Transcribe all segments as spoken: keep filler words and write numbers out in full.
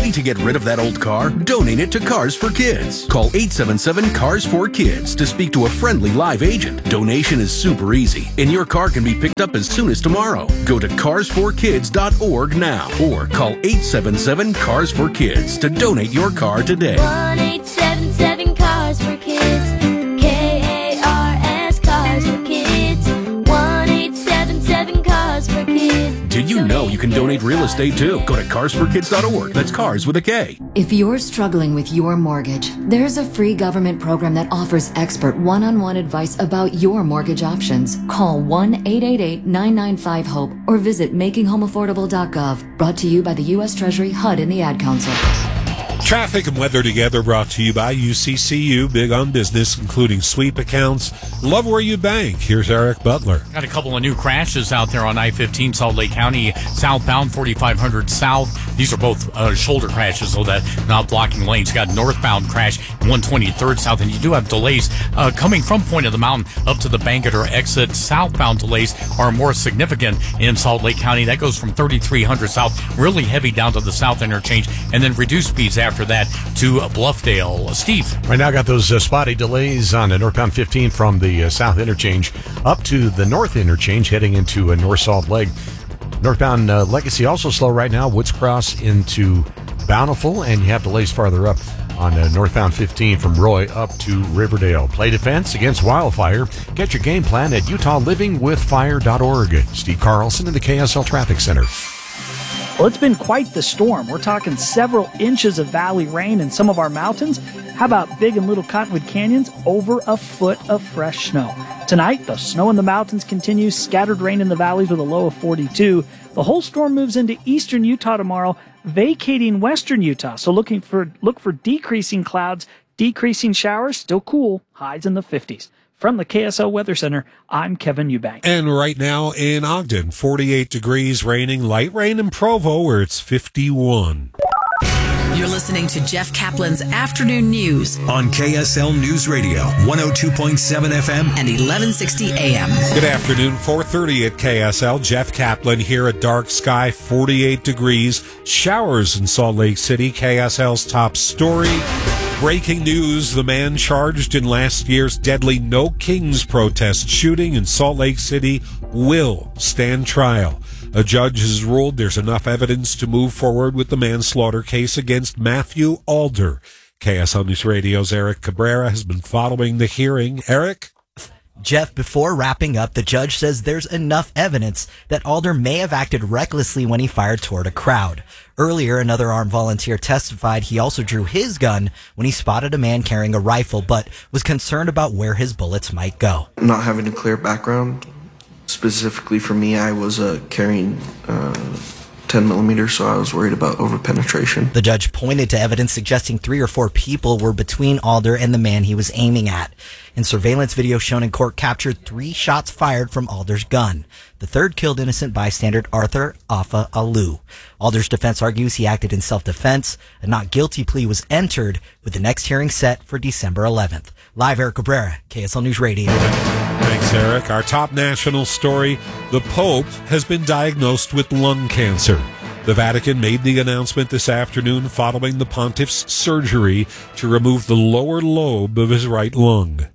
Ready to get rid of that old car? Donate it to Cars for Kids. Call eight seven seven, cars for kids to speak to a friendly live agent. Donation is super easy, and your car can be picked up as soon as tomorrow. Go to cars for kids dot org now or call eight seven seven, cars for kids to donate your car today. one eight seven seven, cars for kids. K A R S, Cars for Kids. one eight seven seven, cars for kids. Did you know you can donate real estate too? Go to cars for kids dot org. That's cars with a K. If you're struggling with your mortgage, there's a free government program that offers expert one-on-one advice about your mortgage options. Call one eight eight eight, nine nine five, HOPE or visit making home affordable dot gov. Brought to you by the U S Treasury, H U D, and the Ad Council. Traffic and weather together brought to you by U C C U, big on business, including sweep accounts. Love where you bank. Here's Eric Butler. Got a couple of new crashes out there on I fifteen, Salt Lake County, southbound forty-five hundred south. These are both uh, shoulder crashes, so that not blocking lanes. Got northbound crash one twenty-third south, and you do have delays uh, coming from Point of the Mountain up to the Bangerter exit. Southbound delays are more significant in Salt Lake County. That goes from thirty-three hundred south, really heavy down to the south interchange, and then reduced speeds after that to Bluffdale. Steve. Right now, got those uh, spotty delays on uh, northbound fifteen from the uh, south interchange up to the north interchange heading into uh, North Salt Lake. Northbound uh, Legacy also slow right now. Woods Cross into Bountiful, and you have delays farther up on uh, northbound fifteen from Roy up to Riverdale. Play defense against wildfire. Get your game plan at utah living with fire dot org. Steve Carlson in the K S L Traffic Center. Well, it's been quite the storm. We're talking several inches of valley rain in some of our mountains. How about Big and Little Cottonwood Canyons? Over a foot of fresh snow. Tonight, the snow in the mountains continues. Scattered rain in the valleys with a low of forty-two. The whole storm moves into eastern Utah tomorrow, vacating western Utah. So looking for look for decreasing clouds, decreasing showers, still cool, highs in the fifties. From the K S L Weather Center, I'm Kevin Eubank. And right now in Ogden, forty-eight degrees, raining, light rain in Provo, where it's fifty-one. You're listening to Jeff Kaplan's Afternoon News on K S L News Radio, one oh two point seven F M and eleven sixty A M. Good afternoon, four thirty at K S L. Jeff Kaplan here at Dark Sky, forty-eight degrees. Showers in Salt Lake City, K S L's top story. Breaking news, the man charged in last year's deadly No Kings protest shooting in Salt Lake City will stand trial. A judge has ruled there's enough evidence to move forward with the manslaughter case against Matthew Alder. K S L News Radio's Eric Cabrera has been following the hearing. Eric? Jeff, before wrapping up, the judge says there's enough evidence that Alder may have acted recklessly when he fired toward a crowd. Earlier, another armed volunteer testified he also drew his gun when he spotted a man carrying a rifle, but was concerned about where his bullets might go. Not having a clear background, specifically for me, I was uh, carrying uh, ten millimeter, so I was worried about overpenetration. The judge pointed to evidence suggesting three or four people were between Alder and the man he was aiming at. And surveillance video shown in court captured three shots fired from Alder's gun. The third killed innocent bystander Arthur Afa Alu. Alder's defense argues he acted in self-defense. A not guilty plea was entered, with the next hearing set for December eleventh. Live, Eric Cabrera, K S L News Radio. Thanks, Eric. Our top national story, the Pope has been diagnosed with lung cancer. The Vatican made the announcement this afternoon following the pontiff's surgery to remove the lower lobe of his right lung.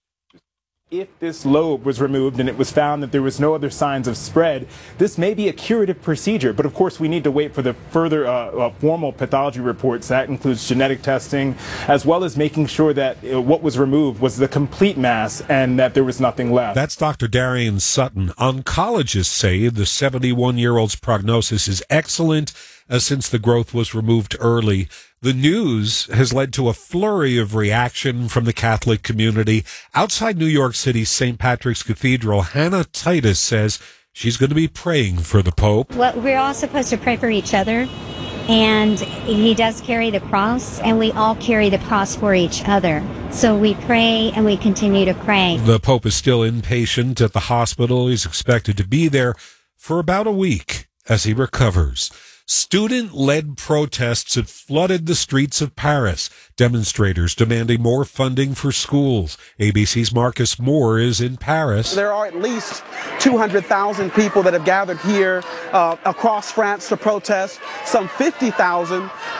If this lobe was removed and it was found that there was no other signs of spread, this may be a curative procedure. But of course, we need to wait for the further uh, uh, formal pathology reports. That includes genetic testing, as well as making sure that uh, what was removed was the complete mass and that there was nothing left. That's Doctor Darian Sutton. Oncologists say the seventy-one-year-old's prognosis is excellent uh, since the growth was removed early. The news has led to a flurry of reaction from the Catholic community. Outside New York City's Saint Patrick's Cathedral, Hannah Titus says she's going to be praying for the Pope. Well, we're all supposed to pray for each other, and he does carry the cross, and we all carry the cross for each other. So we pray and we continue to pray. The Pope is still inpatient at the hospital. He's expected to be there for about a week as he recovers. Student-led protests had flooded the streets of Paris. Demonstrators demanding more funding for schools. A B C's Marcus Moore is in Paris. There are at least two hundred thousand people that have gathered here uh, across France to protest. Some fifty thousand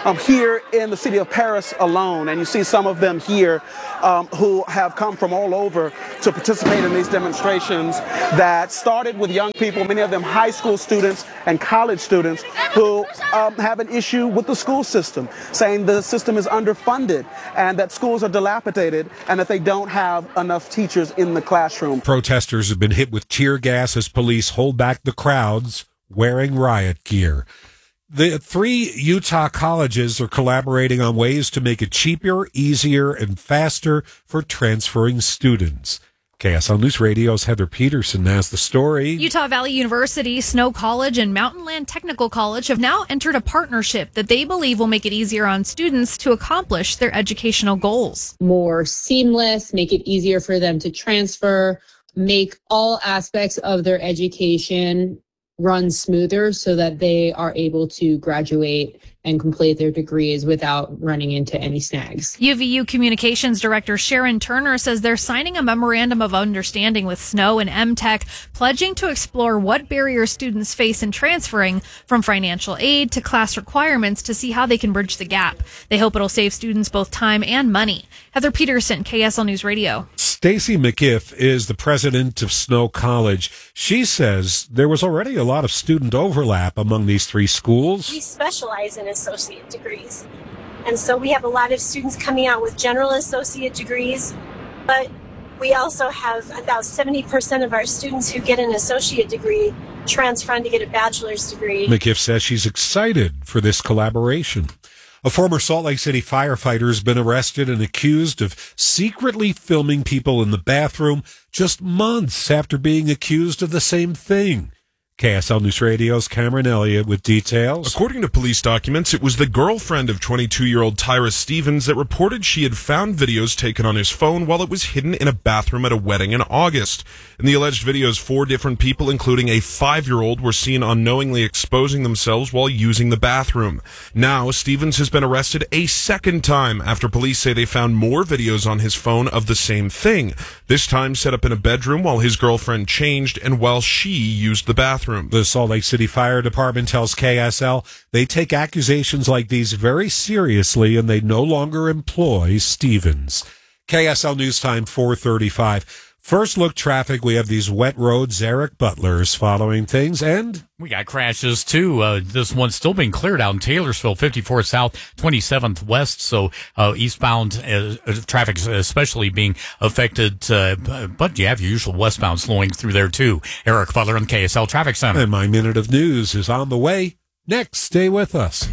um, here in the city of Paris alone. And you see some of them here um, who have come from all over to participate in these demonstrations that started with young people, many of them high school students and college students who um, have an issue with the school system, saying the system is underfunded and that schools are dilapidated and that they don't have enough teachers in the classroom. Protesters have been hit with tear gas as police hold back the crowds wearing riot gear. The three Utah colleges are collaborating on ways to make it cheaper, easier, and faster for transferring students. K S L News Radio's Heather Peterson has the story. Utah Valley University, Snow College, and Mountainland Technical College have now entered a partnership that they believe will make it easier on students to accomplish their educational goals. More seamless, make it easier for them to transfer, make all aspects of their education run smoother so that they are able to graduate and complete their degrees without running into any snags. U V U Communications Director Sharon Turner says they're signing a memorandum of understanding with Snow and M Tech, pledging to explore what barriers students face in transferring from financial aid to class requirements to see how they can bridge the gap. They hope it'll save students both time and money. Heather Peterson, K S L News Radio. Stacy McIff is the president of Snow College. She says there was already a lot of student overlap among these three schools. We specialize in associate degrees, and so we have a lot of students coming out with general associate degrees, but we also have about seventy percent of our students who get an associate degree transferring to get a bachelor's degree. McIff says she's excited for this collaboration. A former Salt Lake City firefighter has been arrested and accused of secretly filming people in the bathroom just months after being accused of the same thing. K S L News Radio's Cameron Elliott with details. According to police documents, it was the girlfriend of twenty-two-year-old Tyra Stevens that reported she had found videos taken on his phone while it was hidden in a bathroom at a wedding in August. In the alleged videos, four different people, including a five-year-old, were seen unknowingly exposing themselves while using the bathroom. Now, Stevens has been arrested a second time after police say they found more videos on his phone of the same thing, this time set up in a bedroom while his girlfriend changed and while she used the bathroom. The Salt Lake City Fire Department tells K S L they take accusations like these very seriously and they no longer employ Stevens. K S L News Time four thirty-five. First look traffic. We have these wet roads. Eric Butler's following things, and we got crashes too. Uh, this one's still being cleared out in Taylorsville, fifty-four South, twenty-seventh West. So uh, eastbound uh, traffic especially being affected. Uh, but you have your usual westbound slowing through there too. Eric Butler in the K S L Traffic Center. And my minute of news is on the way. Next, stay with us.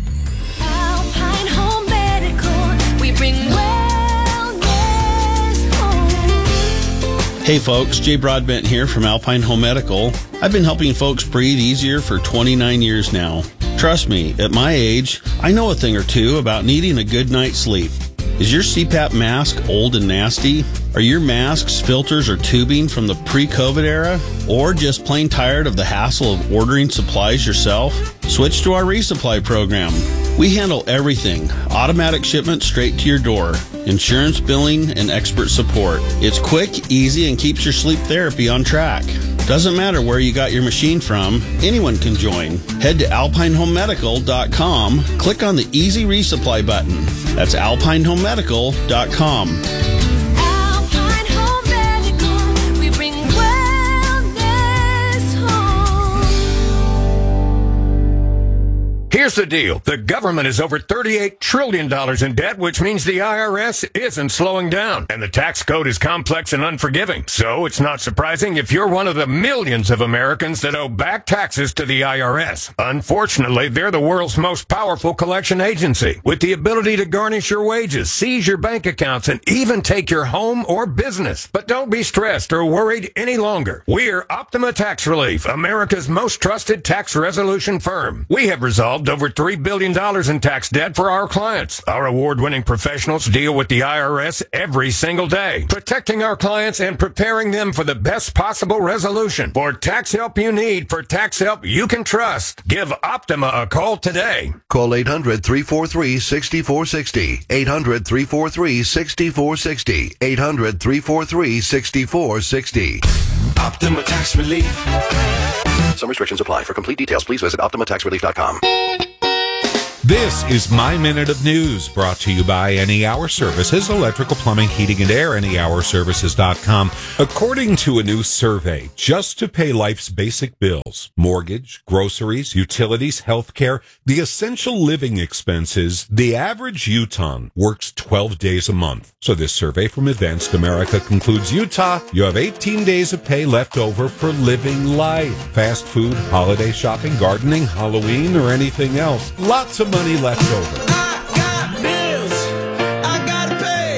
Alpine Home Medical, we bring Hey folks, Jay Broadbent here from Alpine Home Medical. I've been helping folks breathe easier for twenty-nine years now. Trust me, at my age, I know a thing or two about needing a good night's sleep. Is your C PAP mask old and nasty? Are your masks, filters, or tubing from the pre-COVID era? Or just plain tired of the hassle of ordering supplies yourself? Switch to our resupply program. We handle everything. Automatic shipment straight to your door. Insurance billing and expert support. It's quick, easy, and keeps your sleep therapy on track. Doesn't matter where you got your machine from, anyone can join. Head to alpine home medical dot com, click on the Easy Resupply button. That's alpine home medical dot com. Alpine Home Medical, we bring wellness home. Here's the deal. The government is over thirty-eight trillion dollars in debt, which means the I R S isn't slowing down. And the tax code is complex and unforgiving. So it's not surprising if you're one of the millions of Americans that owe back taxes to the I R S. Unfortunately, they're the world's most powerful collection agency, with the ability to garnish your wages, seize your bank accounts, and even take your home or business. But don't be stressed or worried any longer. We're Optima Tax Relief, America's most trusted tax resolution firm. We have resolved over three billion dollars in tax debt for our clients. Our award-winning professionals deal with the I R S every single day, protecting our clients and preparing them for the best possible resolution. For tax help you need, for tax help you can trust, give Optima a call today. Call eight hundred, three four three, six four six zero. eight hundred, three four three, six four six zero. eight hundred, three four three, six four six zero. Optima Tax Relief. Some restrictions apply. For complete details, please visit optima tax relief dot com. This is My Minute of News, brought to you by Any Hour Services, electrical, plumbing, heating, and air, any hour services dot com. According to a new survey, just to pay life's basic bills, mortgage, groceries, utilities, healthcare, the essential living expenses, the average Utahn works twelve days a month. So this survey from Advanced America concludes, Utah, you have eighteen days of pay left over for living life. Fast food, holiday shopping, gardening, Halloween, or anything else. Lots of money left over. I got bills I gotta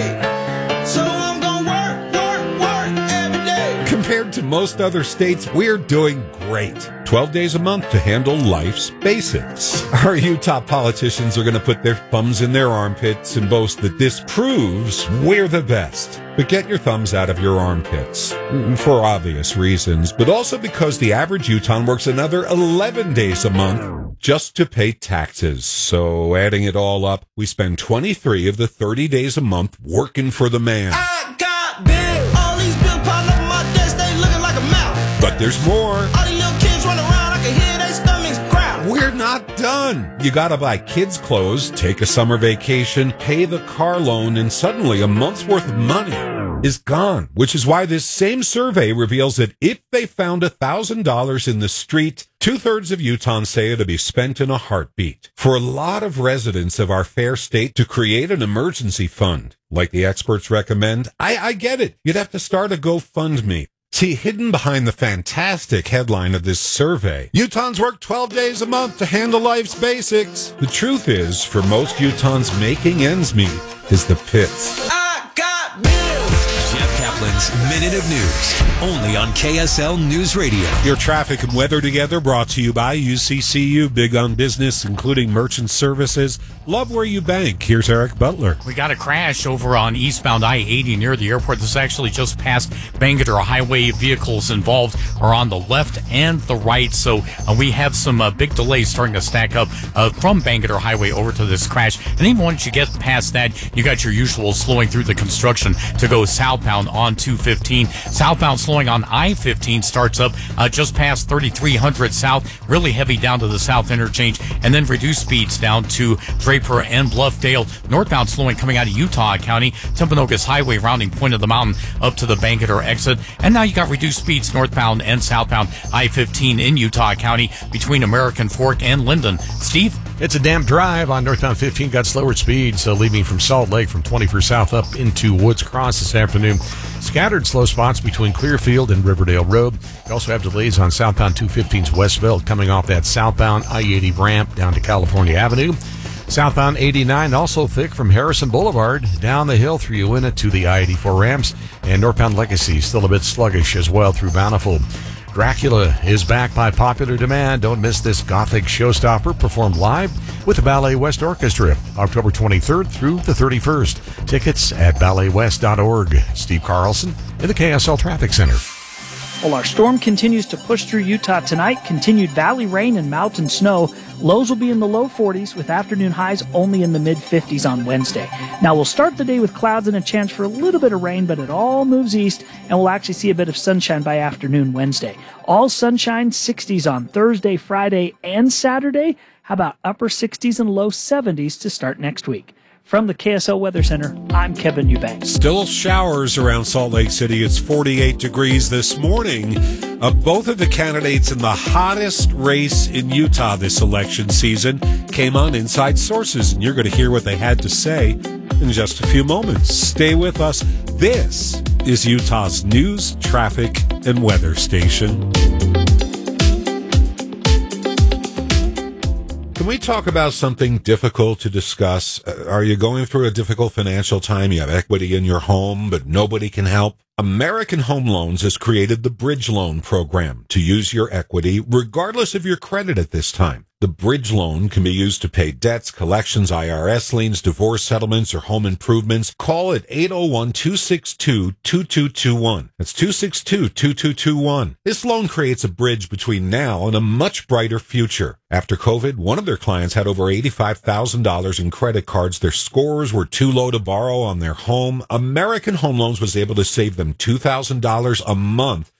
pay, so I'm gonna work, work, work every day. Compared to most other states, we're doing great. twelve days a month to handle life's basics. Our Utah politicians are going to put their thumbs in their armpits and boast that this proves we're the best. But get your thumbs out of your armpits, for obvious reasons, but also because the average Utahn works another eleven days a month just to pay taxes. So adding it all up, we spend twenty-three of the thirty days a month working for the man. I got bills, all these bills piling up on my desk, they looking like a mouth. But there's more. All these little kids running around, I can hear their stomachs growl. We're not done. You gotta buy kids' clothes, take a summer vacation, pay the car loan, and suddenly a month's worth of money is gone. Which is why this same survey reveals that if they found one thousand dollars in the street, two-thirds of Utahns say it'll be spent in a heartbeat. For a lot of residents of our fair state to create an emergency fund, like the experts recommend, I, I get it. You'd have to start a GoFundMe. See, hidden behind the fantastic headline of this survey, Utahns work twelve days a month to handle life's basics. The truth is, for most Utahns, making ends meet is the pits. I got bills. Jeff Kaplan's Minute of News, only on K S L News Radio. Your traffic and weather together, brought to you by U C C U, big on business, including merchant services. Love where you bank. Here's Eric Butler. We got a crash over on eastbound I eighty near the airport. This is actually just past Bangerter Highway. Vehicles involved are on the left and the right, so uh, we have some uh, big delays starting to stack up uh, from Bangerter Highway over to this crash. And even once you get past that, you got your usual slowing through the construction to go southbound on two fifteen. Southbound slowing on I fifteen starts up uh, just past thirty-three hundred south, really heavy down to the south interchange, and then reduced speeds down to Draper and Bluffdale. Northbound slowing coming out of Utah County, Timpanogos Highway rounding point of the mountain up to the Bangerter exit. And now you got reduced speeds northbound and southbound I fifteen in Utah County between American Fork and Linden. Steve? It's a damp drive on northbound fifteen. Got slower speeds, uh, leaving from Salt Lake from twenty-first south up into Woods Cross this afternoon. Scattered slow spots between Clearfield and Riverdale Road. You also have delays on southbound two fifteen's westbound coming off that southbound I eighty ramp down to California Avenue. Southbound eighty-nine also thick from Harrison Boulevard down the hill through Uinta to the I eighty-four ramps. And northbound Legacy still a bit sluggish as well through Bountiful. Dracula is back by popular demand. Don't miss this gothic showstopper performed live with the Ballet West Orchestra, October twenty-third through the thirty-first. Tickets at ballet west dot org. Steve Carlson in the K S L Traffic Center. Well, our storm continues to push through Utah tonight. Continued valley rain and mountain snow. Lows will be in the low forties with afternoon highs only in the mid fifties on Wednesday. Now, we'll start the day with clouds and a chance for a little bit of rain, but it all moves east, and we'll actually see a bit of sunshine by afternoon Wednesday. All sunshine, sixties on Thursday, Friday, and Saturday. How about upper sixties and low seventies to start next week? From the K S L Weather Center, I'm Kevin Eubanks. Still showers around Salt Lake City. It's forty-eight degrees this morning. Uh, both of the candidates in the hottest race in Utah this election season came on Inside Sources, and you're going to hear what they had to say in just a few moments. Stay with us. This is Utah's news, traffic, and weather station. Can we talk about something difficult to discuss? Uh, are you going through a difficult financial time? You have equity in your home, but nobody can help? American Home Loans has created the Bridge Loan Program to use your equity regardless of your credit at this time. The bridge loan can be used to pay debts, collections, I R S liens, divorce settlements, or home improvements. Call at eight oh one, two six two, two two two one. That's two six two, two two two one. This loan creates a bridge between now and a much brighter future. After COVID, one of their clients had over eighty-five thousand dollars in credit cards. Their scores were too low to borrow on their home. American Home Loans was able to save them two thousand dollars a month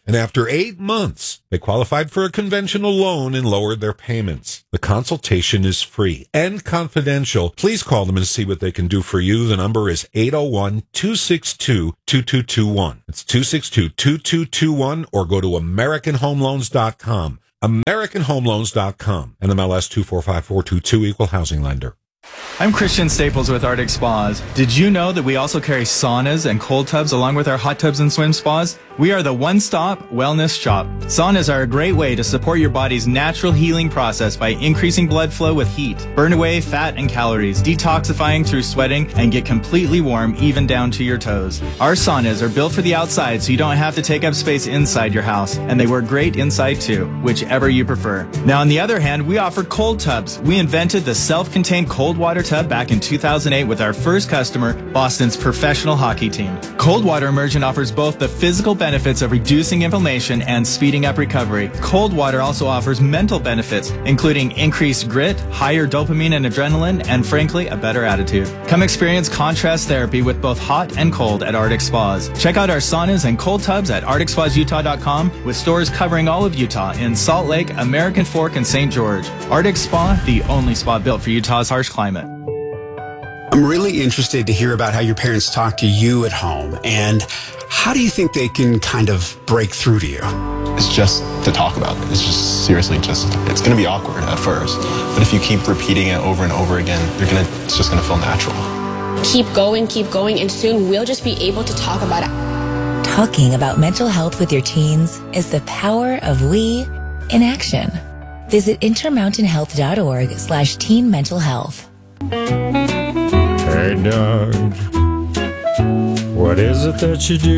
And after eight months, they qualified for a conventional loan and lowered their payments. The consultation is free and confidential. Please call them and see what they can do for you. The number is eight oh one, two six two, two two two one. It's two six two, two two two one, or go to American Home Loans dot com. American Home Loans dot com. N M L S two four five four two two, Equal Housing Lender. I'm Christian Staples with Arctic Spas. Did you know that we also carry saunas and cold tubs along with our hot tubs and swim spas? We are the one-stop wellness shop. Saunas are a great way to support your body's natural healing process by increasing blood flow with heat, burn away fat and calories, detoxifying through sweating, and get completely warm even down to your toes. Our saunas are built for the outside so you don't have to take up space inside your house, and they work great inside too, whichever you prefer. Now on the other hand, we offer cold tubs. We invented the self-contained cold water tub back in two thousand eight with our first customer, Boston's professional hockey team. Cold water immersion offers both the physical benefits of reducing inflammation and speeding up recovery. Cold water also offers mental benefits, including increased grit, higher dopamine and adrenaline, and frankly, a better attitude. Come experience contrast therapy with both hot and cold at Arctic Spas. Check out our saunas and cold tubs at arctic spas utah dot com with stores covering all of Utah in Salt Lake, American Fork, and Saint George. Arctic Spa, the only spa built for Utah's harsh climate. I'm really interested to hear about how your parents talk to you at home, and how do you think they can kind of break through to you? It's just to talk about it. It's just seriously just, it's going to be awkward at first, but if you keep repeating it over and over again, you're gonna, it's just going to feel natural. Keep going, keep going, and soon we'll just be able to talk about it. Talking about mental health with your teens is the power of we in action. Visit intermountain health dot org slash teen mental health. Hey, Doug, what is it that you do?